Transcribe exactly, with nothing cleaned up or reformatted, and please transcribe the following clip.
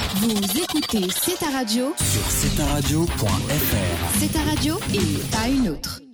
Vous écoutez C'est ta radio sur c'est ta radio point f r. C'est ta radio et pas une autre.